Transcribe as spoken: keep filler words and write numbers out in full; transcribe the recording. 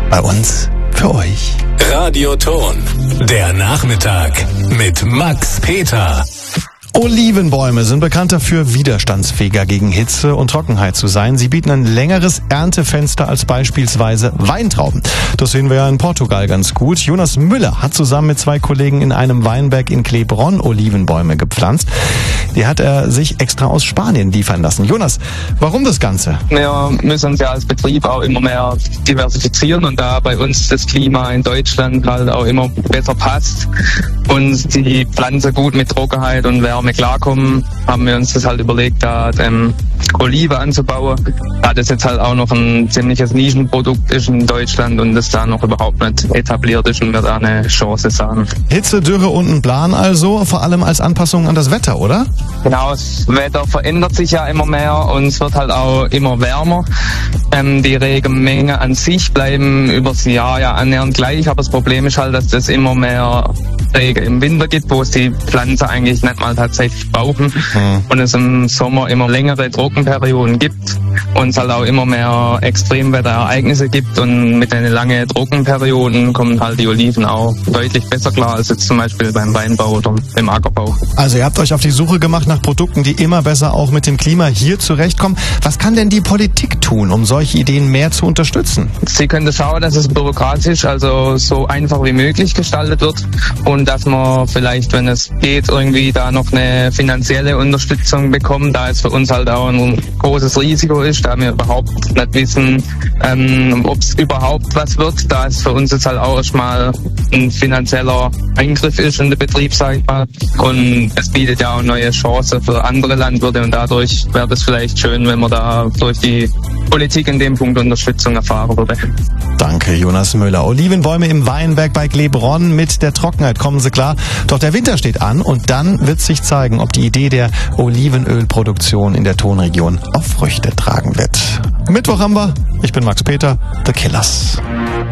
Bei uns für euch. Radioton, der Nachmittag mit Max Peter. Olivenbäume sind bekannt dafür, widerstandsfähiger gegen Hitze und Trockenheit zu sein. Sie bieten ein längeres Erntefenster als beispielsweise Weintrauben. Das sehen wir ja in Portugal ganz gut. Jonas Müller hat zusammen mit zwei Kollegen in einem Weinberg in Klebronn Olivenbäume gepflanzt. Die hat er sich extra aus Spanien liefern lassen. Jonas, warum das Ganze? Wir müssen uns ja als Betrieb auch immer mehr diversifizieren und da bei uns das Klima in Deutschland halt auch immer besser passt und die Pflanze gut mit Trockenheit und Wärme klarkommen, haben wir uns das halt überlegt, da ähm, Olive anzubauen. Da das jetzt halt auch noch ein ziemliches Nischenprodukt ist in Deutschland und das da noch überhaupt nicht etabliert ist und wir da eine Chance sahen. Hitze, Dürre und ein Plan also, vor allem als Anpassung an das Wetter, oder? Genau, das Wetter verändert sich ja immer mehr und es wird halt auch immer wärmer. Ähm, die Regenmenge an sich bleiben übers Jahr ja annähernd gleich, aber das Problem ist halt, dass es immer mehr Regen im Winter gibt, wo es die Pflanze eigentlich nicht mal tatsächlich brauchen mhm. und es im Sommer immer längere Trockenperioden gibt und es halt auch immer mehr Extremwetterereignisse gibt und mit den langen Trockenperioden kommen halt die Oliven auch deutlich besser klar als jetzt zum Beispiel beim Weinbau oder im Ackerbau. Also ihr habt euch auf die Suche gemacht nach Produkten, die immer besser auch mit dem Klima hier zurechtkommen. Was kann denn die Politik tun, um solche Ideen mehr zu unterstützen? Sie können schauen, dass es bürokratisch, also so einfach wie möglich gestaltet wird und dass man vielleicht, wenn es geht, irgendwie da noch eine finanzielle Unterstützung bekommt, da es für uns halt auch ein großes Risiko ist, da wir überhaupt nicht wissen, ähm, ob es überhaupt was wird, da es für uns jetzt halt auch erstmal ein finanzieller Eingriff ist in den Betrieb, sag ich mal. Und es bietet ja auch neue Chancen für andere Landwirte und dadurch wäre es vielleicht schön, wenn man da durch die Politik in dem Punkt Unterstützung erfahren würde. Danke, Jonas Müller. Olivenbäume im Weinberg bei Klebronn. Mit der Trockenheit kommen sie klar. Doch der Winter steht an und dann wird sich zeigen, ob die Idee der Olivenölproduktion in der Tonregion auch Früchte tragen wird. Mittwoch haben wir. Ich bin Max Peter, The Killers.